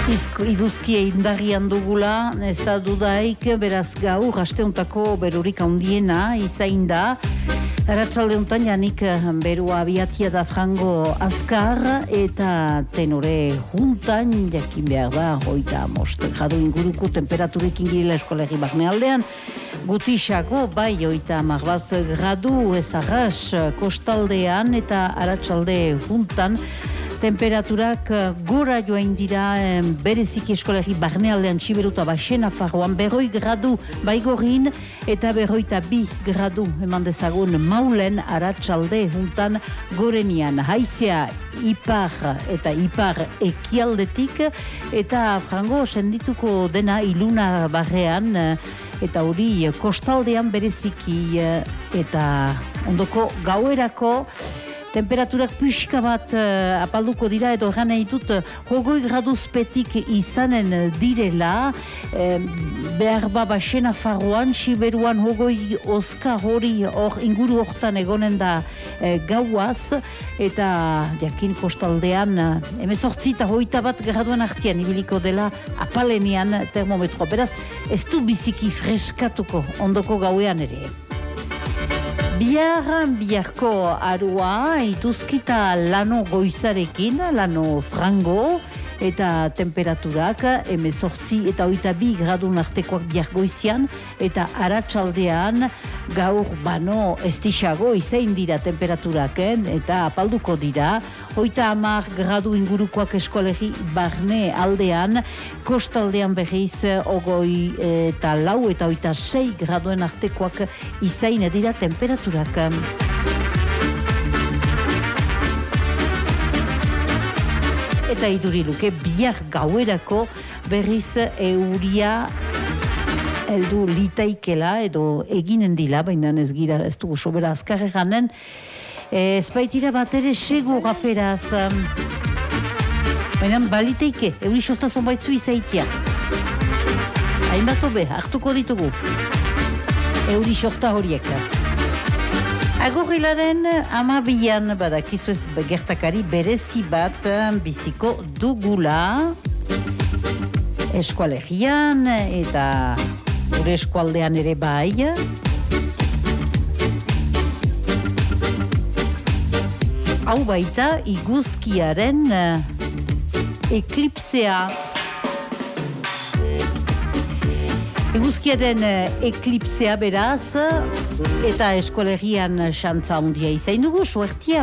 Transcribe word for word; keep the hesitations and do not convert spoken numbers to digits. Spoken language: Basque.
Izko, iduzkia indarrian dugula, ez da dudaik, beraz gaur, asteuntako berurik handiena izain da. Arratsalde honetan janik berua abiatia da frango azkar eta tenore juntan, jakin behar da, hoita most gradu inguruko temperaturekin girela eskolegi barnealdean. Gutixako, bai, hoita marbat gradu ezarras kostaldean eta arratsalde juntan, temperaturak gora joain dira bereziki eskolegi barnealdean Txiberuta Baxena Farroan berroi gradu baigorin eta berroita bi gradu eman dezagun Maulen arratsalde juntan gorenian. Haizea ipar eta ipar ekialdetik eta frango sendituko dena iluna barrean eta hori kostaldean bereziki eta ondoko gauerako temperaturak pixka bat uh, apalduko dira edo gana ditut hogoi graduzpetik izanen direla eh, behar ba Baxena Farroan, Txiberuan hogoi oska hori hor inguru hortan egonen da eh, gauaz eta jakin kostaldean emezortzi eta hoita bat graduan artian ibiliko dela apalenian termometro. Beraz, ez du biziki freskatuko ondoko gauean ere. Bihar, biharko arua, ituzkita lano goizarekin, lano frango, eta temperaturak emezortzi eta hoita bi gradun artekoak bihar goizian, eta arratsaldean gaur bano estixago izain dira temperaturak, eta apalduko dira, hoita hamar gradu ingurukoak eskolegi barne aldean, kostaldean berriz ogoi eta lau eta hoita sei graduen artekoak izain dira temperaturak. Eta iduriluke bihar gauerako berriz euria heldu litaikela edo eginen dila, baina ez gira ez dugu sobera azkarre ganen, ez baitira bat ere sego gaferaz, baina baliteike, euri sortazon baitzu izaitia. Hainbat obe, hartuko ditugu, euri sorta horiek. Agorilaren amabian badakizu ez gertakari berezi bat biziko dugula eskualegian eta gure eskualdean ere bai. Hau baita iguzkiaren eklipsea. Eguzkiaren eklipsea beraz, eta eskolegian xantza handia izain dugu, suertia